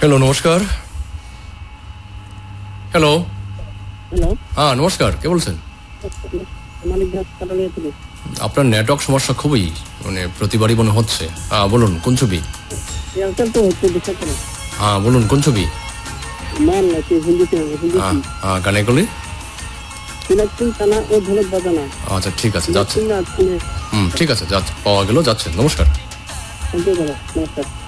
Hello, নমস্কার। Hello. Hello, হ্যাঁ নমস্কার, কে বলছেন? মানিক দাস কাটালিয়া থেকে। আপনার নেটওয়ার্ক সমস্যা খুবই প্রতিবারই মনে হচ্ছে। বলুন কোন ছবি? এয়ারটেল তো হচ্ছে বিশ্বাস করেন। বলুন কোন ছবি? মান নাকি হিন্দি সিনেমা, হিন্দি গানেগুলি। সিলেক্টিং টানা ও ঢোলক বাজানা। আচ্ছা ঠিক আছে, যাচ্ছে। সিলেক্টিং না, ঠিক আছে, যাচ্ছে, পাওয়া গেল, যাচ্ছে। নমস্কার। নমস্কার।